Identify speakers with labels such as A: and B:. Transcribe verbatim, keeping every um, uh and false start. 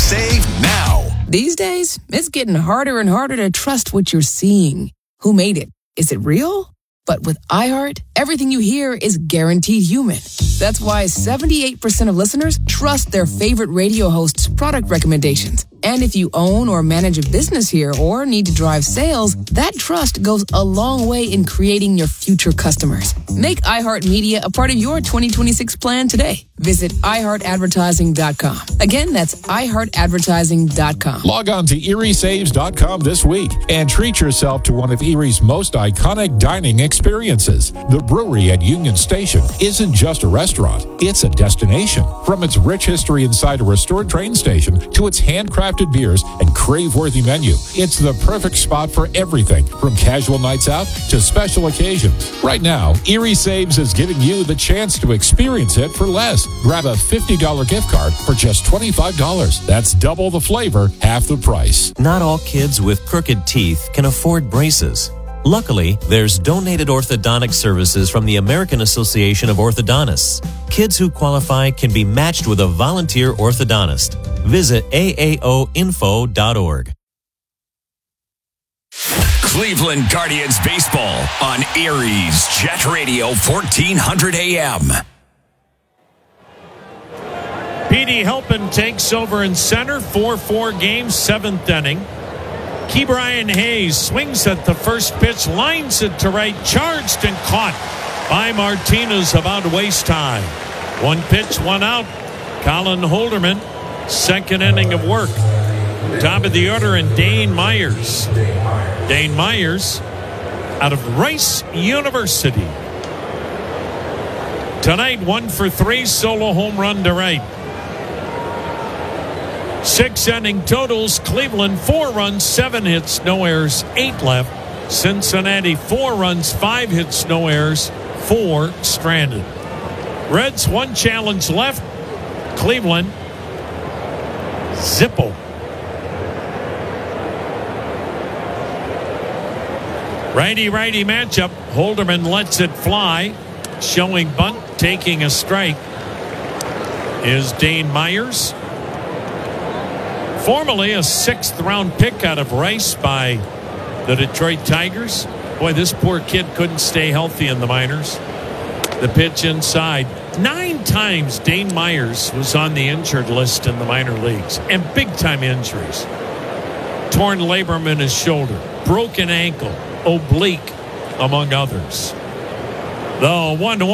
A: Save now.
B: These days, it's getting harder and harder to trust what you're seeing. Who made it? Is it real? But with iHeart, everything you hear is guaranteed human. That's why seventy-eight percent of listeners trust their favorite radio host's product recommendations. And if you own or manage a business here or need to drive sales, that trust goes a long way in creating your future customers. Make iHeartMedia a part of your twenty twenty-six plan today. Visit i heart advertising dot com. Again, that's i heart advertising dot com.
C: Log on to erie saves dot com this week and treat yourself to one of Erie's most iconic dining experiences. The brewery at Union Station isn't just a restaurant, it's a destination. From its rich history inside a restored train station to its handcrafted beers and crave-worthy menu, it's the perfect spot for everything from casual nights out to special occasions. Right now, Erie Saves is giving you the chance to experience it for less. Grab a fifty dollars gift card for just twenty-five dollars. That's double the flavor, half the price.
D: Not all kids with crooked teeth can afford braces. Luckily, there's donated orthodontic services from the American Association of Orthodontists. Kids who qualify can be matched with a volunteer orthodontist. Visit A A O info dot org.
A: Cleveland Guardians baseball on Erie's Jet Radio fourteen hundred A M.
E: Petey Halpin takes over in center. four four game, seventh inning. Ke'Bryan Hayes swings at the first pitch, lines it to right, charged and caught by Martinez, about to waste time. One pitch, one out. Colin Holderman, second inning of work. Top of the order, and Dane Myers. Dane Myers out of Rice University. Tonight, one for three, solo home run to right. Six inning totals. Cleveland, four runs, seven hits, no errors, eight left. Cincinnati, four runs, five hits, no errors, four stranded. Reds, one challenge left. Cleveland, Zippo. Righty-righty matchup. Holderman lets it fly. Showing bunt, taking a strike is Dane Myers. Formerly a sixth round pick out of Rice by the Detroit Tigers. Boy, this poor kid couldn't stay healthy in the minors. The pitch inside. Nine times Dane Myers was on the injured list in the minor leagues, and big time injuries. Torn labrum in his shoulder, broken ankle, oblique, among others. The one